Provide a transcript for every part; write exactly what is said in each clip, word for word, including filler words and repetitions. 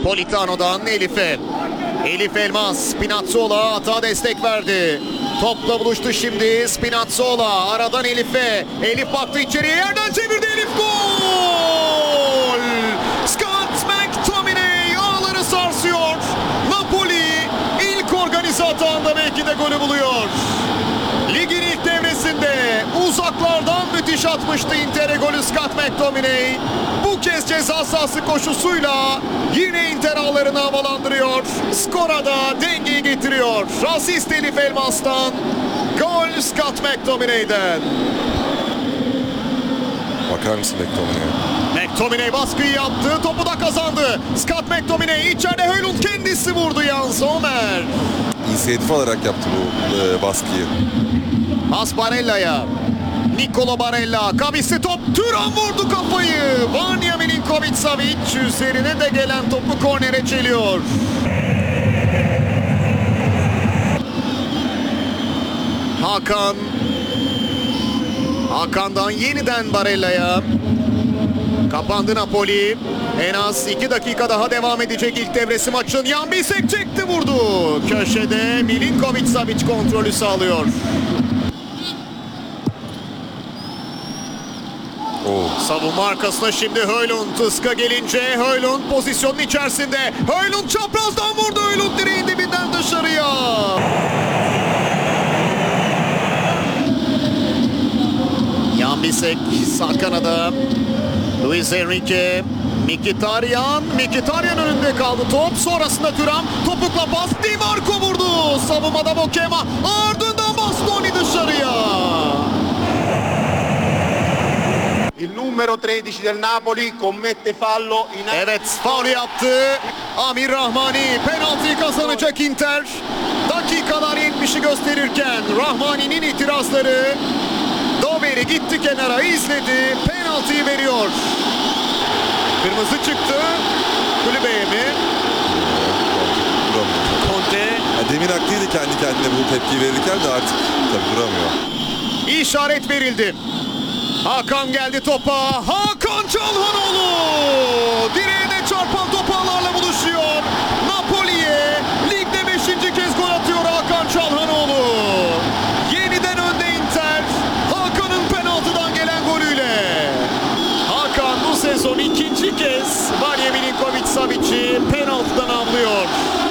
Politano'dan Elif'e. Elif Elmas Spinazzola hata destek verdi. Topla buluştu şimdi Spinazzola. Aradan Elif'e. Elif baktı içeriye, yerden çevirdi Elif, gol! Scott McTominay ağları sarsıyor. Napoli ilk organize hatağında belki de golü buluyor. Ligin ilk devresinde uzaklardan müthiş atmıştı Inter'e golü Scott McTominay. Bu kez ceza sahası koşusuyla yine Inter ağlarını havalandırıyor. Skora da dengeyi getiriyor. Asist Elif Elmas'tan. Gol Scott McTominay'den. Bakar mısın McTominay'e? McTominay baskıyı yaptı. Topu da kazandı. Scott McTominay içeride, Højlund kendisi vurdu. Jan Sommer. İnisiyatif alarak yaptı bu e, baskıyı. Pas Barella'ya. Nikola Barella. Kavisli top. Thuram vurdu kafayı. Vanja Milinković-Savić üzerine de gelen topu kornere çeliyor. Hakan. Hakan'dan yeniden Barella'ya. Kapandı Napoli. En az iki dakika daha devam edecek ilk devresi maçın. Jan Bisek çekti, vurdu. Köşede Milinković-Savić kontrolü sağlıyor. Oo. Savunma arkasına şimdi Højlund. Iska gelince Højlund pozisyonun içerisinde. Højlund çaprazdan vurdu. Højlund direğin dibinden dışarıya. Jan Bisek sağ kanada. Luis Enrique. Mkhitaryan. Mkhitaryan önünde kaldı top. Sonrasında Thuram. Topukla pas. Di Marco vurdu. Savunmada Bokema. Ardından Bastoni dışarıya. Il numero tredici del Napoli commette fallo in... Evet, faul yaptı Amir Rahmani. Penaltıyı kazanacak Inter. Dakikalar yetmişi gösterirken Rahmani'nin itirazları. Doberi gitti kenara, izledi. Penaltıyı veriyor. Kırmızı çıktı. Kulübeye mi? Conte. Ya demin haklıydı kendi kendine bu tepkiyi verirken de artık tabii duramıyor. İşaret verildi. Hakan geldi topa. Hakan Çalhanoğlu. Direğe de çarpan top ağlarla buluşuyor. Napoli'ye ligde beşinci kez gol atıyor Hakan Çalhanoğlu. Yeniden önde Inter. Hakan'ın penaltıdan gelen golüyle. Hakan bu sezon ikinci kez Vanja Milinković-Savic'i penaltıdan avlıyor.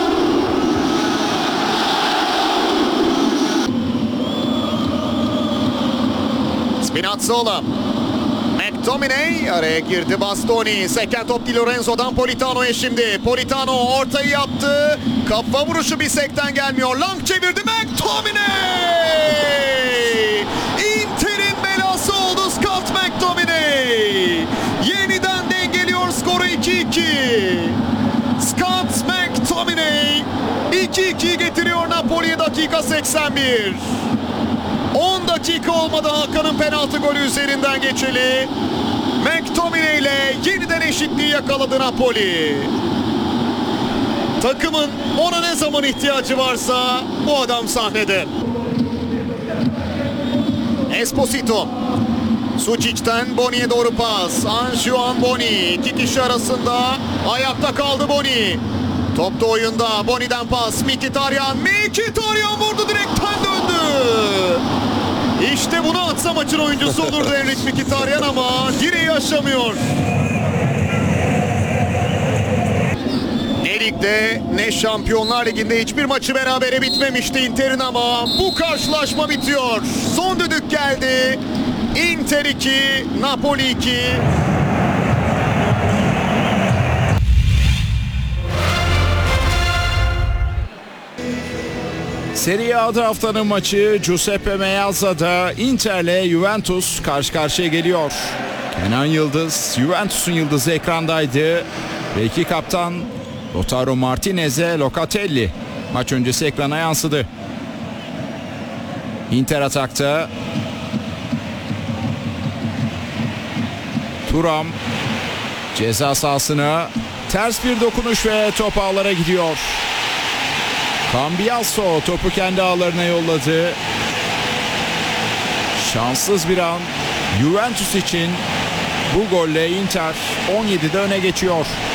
Spinazzola. McTominay araya girdi, Bastoni. Seken top Di Lorenzo'dan Politano'ya şimdi. Politano ortayı yaptı. Kafa vuruşu Bisek'ten gelmiyor. Lang çevirdi, McTominay! Inter'in belası oldu Scott McTominay. Yeniden dengeliyor skoru iki iki. Scott McTominay iki ikiyi getiriyor Napoli'ye dakika seksen bir. on dakika olmadı Hakan'ın penaltı golü üzerinden geçeli. McTominay ile yeniden eşitliği yakaladı Napoli. Takımın ona ne zaman ihtiyacı varsa bu adam sahnede. Esposito. Sucic'ten Boni'ye doğru pas. Anjuan Boni. İki kişi arasında ayakta kaldı Boni. Top da oyunda. Boni'den pas. Mkhitaryan. Mkhitaryan vurdu, direkten döndü. İşte bunu atsa maçın oyuncusu olurdu Henrik Mkhitaryan ama direği aşamıyor. Ne ligde ne Şampiyonlar Ligi'nde hiçbir maçı berabere bitmemişti Inter'in ama bu karşılaşma bitiyor. Son düdük geldi. Inter iki, Napoli iki. Serie A'da haftanın maçı Giuseppe Meazza'da Inter'le Juventus karşı karşıya geliyor. Kenan Yıldız, Juventus'un yıldızı ekrandaydı. Ve iki kaptan Lautaro Martinez'e Locatelli maç öncesi ekrana yansıdı. Inter atakta. Thuram ceza sahasına ters bir dokunuş ve top ağlara gidiyor. Cambiaso topu kendi ağlarına yolladı. Şanssız bir an Juventus için. Bu golle Inter on yedide öne geçiyor.